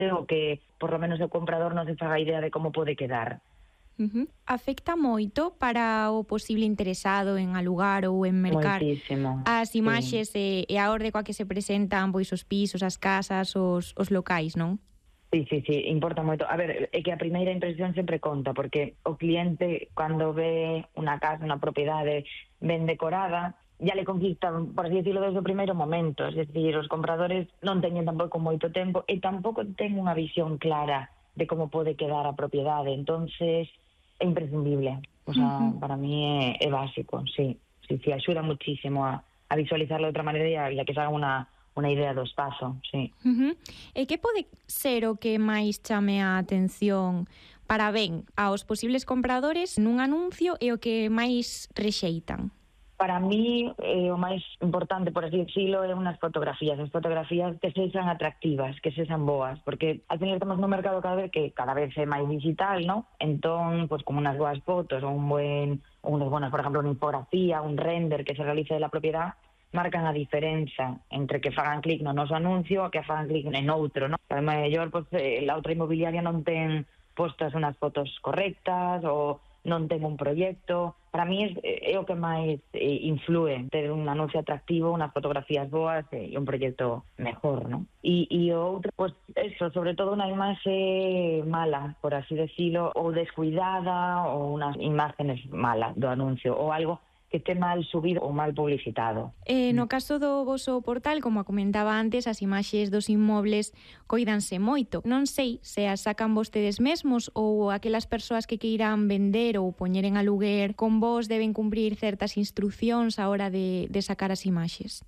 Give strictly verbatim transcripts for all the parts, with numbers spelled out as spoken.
o que por lo menos o comprador non se faga idea de como pode quedar. Uh-huh. Afecta moito para o posible interesado en alugar ou en mercar Moitísimo, as imaxes sí. e, e a orde coa que se presentan pois os pisos, as casas, os, os locais, non? Sí, sí, sí, importa moito. A ver, é que a primeira impresión sempre conta, porque o cliente, cando ve unha casa, unha propiedade ben decorada, ya le conquista, por así decirlo, desde o primeiro momento. Es decir, os compradores non teñen tampouco moito tempo e tampouco ten unha visión clara de como pode quedar a propiedade. Entonces, é imprescindible. O sea, uh-huh. para mí é, é básico, sí. Sí, sí, axuda muchísimo a, a visualizarlo de outra maneira e a, e a que se haga unha unha idea do espazo, sí. Uh-huh. E que pode ser o que máis chame a atención para ben aos posibles compradores nun anuncio e o que máis rexeitan? Para mí, eh, o máis importante, por así decirlo, é unhas fotografías. As fotografías que sexan atractivas, que sexan boas, porque al final estamos no mercado cada vez que cada vez é máis digital, ¿no? Entón, pues como unas boas fotos, ou un buen, ou unas buenas, por exemplo, unha infografía, un render que se realice de la propiedad, marcan a diferenza entre que fagan clic no noso anuncio e que fagan clic en outro, ¿no? A mellor, pues, eh, a outra inmobiliaria non ten postas unhas fotos correctas ou non ten un proxecto. Para mí é, é o que máis eh, influe, ter un anuncio atractivo, unhas fotografías boas e un proxecto mejor, ¿no? E, e o outro, pues eso, sobre todo unha imaxe mala, por así decirlo, ou descuidada, ou unhas imágenes malas do anuncio, ou algo que este mal subido ou mal publicitado. Eh, no caso do voso portal, como comentaba antes, as imaxes dos inmobles coidanse moito. Non sei se as sacan vostedes mesmos ou aquelas persoas que queiran vender ou poñer en aluguer con vos deben cumprir certas instruccións a hora de, de sacar as imaxes.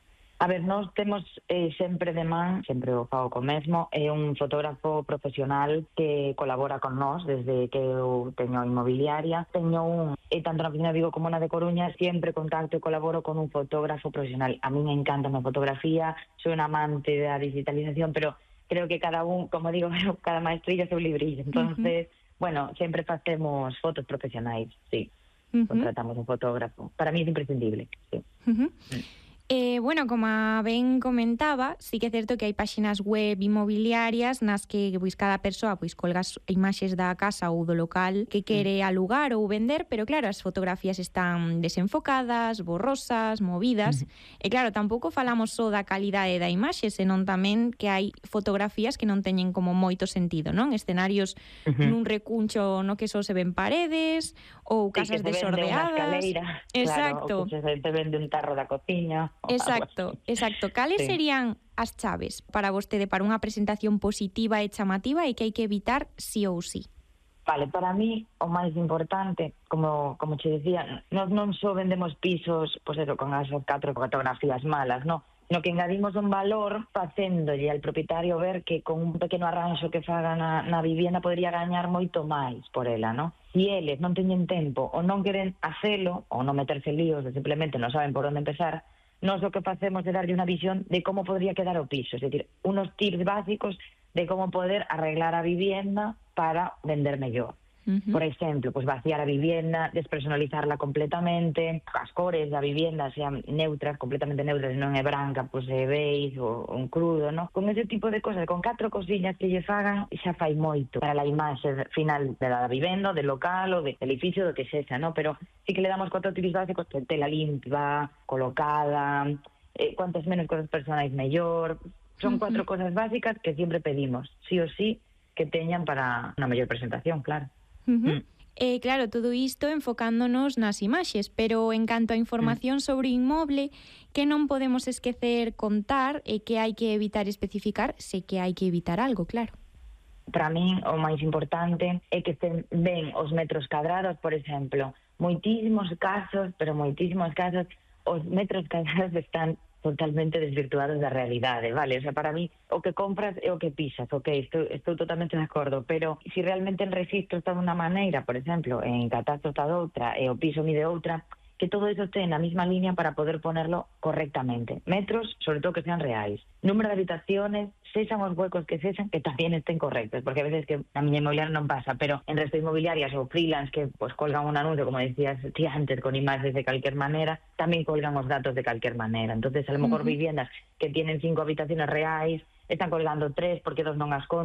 A ver, nós temos eh, sempre de man, sempre o fago co mesmo, é un fotógrafo profesional que colabora con nós desde que eu teño inmobiliaria. Teño un, e tanto na oficina de Vigo como na de Coruña, sempre contacto e colaboro con un fotógrafo profesional. A mí me encanta a fotografía, soy un amante da digitalización, pero creo que cada un, como digo, cada maestrillo seu librillo. Entonces, uh-huh. bueno, sempre facemos fotos profesionais, sí. Uh-huh. Contratamos un fotógrafo. Para mí é imprescindible, sí. Uh-huh. Mm. Eh, bueno, como ben comentaba, sí que é certo que hai páxinas web inmobiliarias nas que pois, cada persoa pois, colga as imaxes da casa ou do local que quere alugar ou vender, pero claro, as fotografías están desenfocadas, borrosas, movidas, uh-huh. e claro, tampouco falamos só da calidade da imaxe, senón tamén que hai fotografías que non teñen como moito sentido, non? Escenarios uh-huh. nun recuncho no que só se ven paredes ou casas sí, desordeadas. Exacto. Claro, o que se te vende un tarro da cociña. Exacto, exacto. Cales sí. serían as chaves para vostede para unha presentación positiva e chamativa e que hai que evitar sí ou sí? Vale, para mí o máis importante, como como che decía, nós non só vendemos pisos, pois eso, con as catro fotografías malas, no, no que engadimos un valor facéndolle al propietario ver que con un pequeno arranxo que faga na, na vivienda podría gañar moito máis por ela, no? Si eles non teñen tempo ou non queren hacelo, ou non meterse en líos, ou simplemente non saben por onde empezar, nós o que facemos é darlle unha visión de como podría quedar o piso, es decir, unos tips básicos de como poder arreglar a vivienda para vender mellor. Uh-huh. Por exemplo, pues vaciar a vivienda, despersonalizarla completamente, as cores da vivienda sean neutras, completamente neutras, non é branca, pues é beige ou un crudo, ¿no? Con ese tipo de cosas, con catro cosiñas que lle fagan, xa fai moito para a imaxe final da vivenda, del local ou del edificio, do que sexa, ¿no? Pero sí que le damos cuatro tips básicos, tela limpia, colocada, eh, cuantas menos cosas personais mellor. Son uh-huh. cuatro cosas básicas que siempre pedimos, sí o sí, que teñan para unha mellor presentación, claro. Uh-huh. Mm. Eh, claro, todo isto enfocándonos nas imaxes, pero en canto a información mm. sobre o inmoble, que non podemos esquecer contar e que hai que evitar especificar, se que hai que evitar algo, claro. Para min, o máis importante é que estén ben os metros cadrados, por exemplo. Moitísimos casos, pero moitísimos casos, os metros cadrados están totalmente desvirtuados da realidade, vale? O sea, para mí, o que compras é o que pisas, ok, estou, estou totalmente de acordo, pero se si realmente en registro está dunha maneira, por exemplo, en catastro está doutra, e o piso mide outra, que todo eso esté na mesma línea para poder ponerlo correctamente. Metros, sobre todo que sean reais. Número de habitaciones, sexan os huecos que sexan, que tamén estén correctos, porque a veces que a miña inmobiliaria non pasa, pero en resto de inmobiliarias ou freelance que pues colgan un anuncio, como decías ti antes, con imágenes de calquer manera, tamén colgan os datos de calquer manera. Entonces, a lo mejor uh-huh. viviendas que tienen cinco habitaciones reais, están colgando tres porque dos non as contan,